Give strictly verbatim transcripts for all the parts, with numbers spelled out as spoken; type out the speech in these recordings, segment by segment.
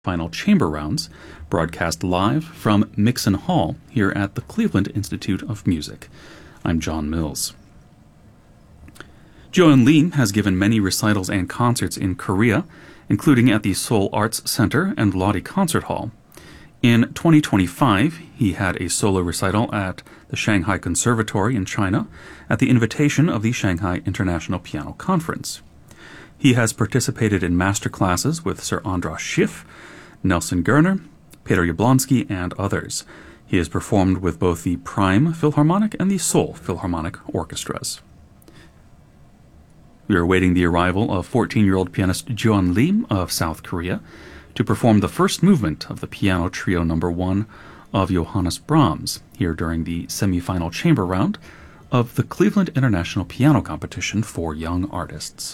Final chamber rounds, broadcast live from Mixon Hall here at the Cleveland Institute of Music. I'm John Mills. Jo-Yeon Lee has given many recitals and concerts in Korea, including at the Seoul Arts Center and Lodi Concert Hall. In twenty twenty-five, he had a solo recital at the Shanghai Conservatory in China at the invitation of the Shanghai International Piano Conference. He has participated in master classes with Sir Andras Schiff, Nelson Gerner, Peter Jablonski, and others. He has performed with both the Prime Philharmonic and the Seoul Philharmonic orchestras. We are awaiting the arrival of fourteen-year-old pianist Jo-Yeon Lee of South Korea to perform the first movement of the Piano Trio Number One of Johannes Brahms here during the semifinal chamber round of the Cleveland International Piano Competition for Young Artists.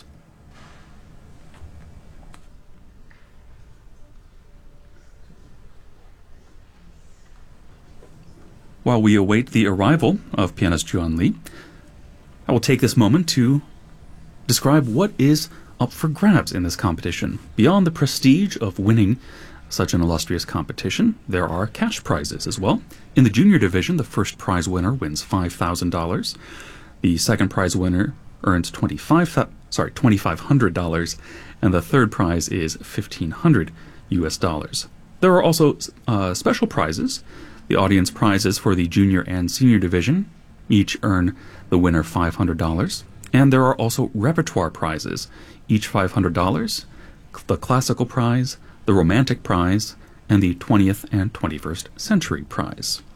While we await the arrival of pianist Jo-Yeon Lee, I will take this moment to describe what is up for grabs in this competition. Beyond the prestige of winning such an illustrious competition, there are cash prizes as well. In the junior division, the first prize winner wins five thousand dollars. The second prize winner earns twenty-five, sorry, twenty-five hundred dollars, and the third prize is fifteen hundred U S dollars. There are also uh, special prizes. The audience prizes for the junior and senior division each earn the winner five hundred dollars. And there are also repertoire prizes, each five hundred dollars, the classical prize, the romantic prize, and the twentieth and twenty-first century prize.